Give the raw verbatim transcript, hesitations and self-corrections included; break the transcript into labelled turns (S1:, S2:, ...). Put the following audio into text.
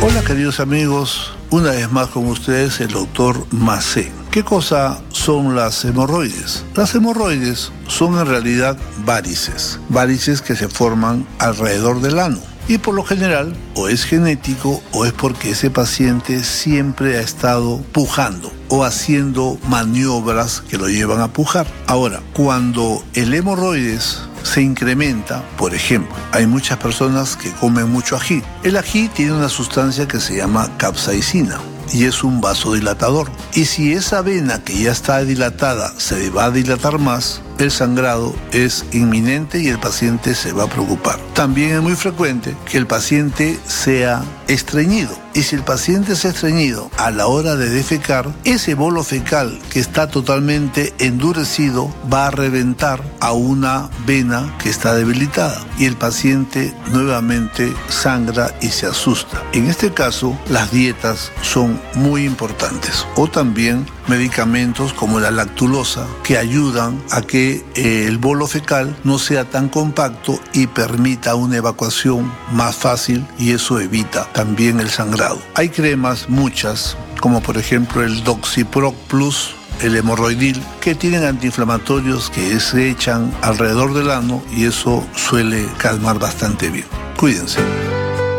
S1: Hola queridos amigos, una vez más con ustedes el doctor Macé. ¿Qué cosa son las hemorroides? Las hemorroides son en realidad varices, varices que se forman alrededor del ano. Y por lo general, o es genético o es porque ese paciente siempre ha estado pujando o haciendo maniobras que lo llevan a pujar. Ahora, cuando el hemorroides se incrementa, por ejemplo, hay muchas personas que comen mucho ají. El ají tiene una sustancia que se llama capsaicina y es un vasodilatador. Y si esa vena que ya está dilatada se va a dilatar más, el sangrado es inminente y el paciente se va a preocupar. También es muy frecuente que el paciente sea estreñido. Y si el paciente es estreñido a la hora de defecar, ese bolo fecal que está totalmente endurecido va a reventar a una vena que está debilitada y el paciente nuevamente sangra y se asusta. En este caso, las dietas son muy importantes. O también medicamentos como la lactulosa que ayudan a que eh, el bolo fecal no sea tan compacto y permita una evacuación más fácil y eso evita también el sangrado. Hay cremas, muchas, como por ejemplo el Doxiproc Plus, el hemorroidil, que tienen antiinflamatorios que se echan alrededor del ano y eso suele calmar bastante bien. Cuídense.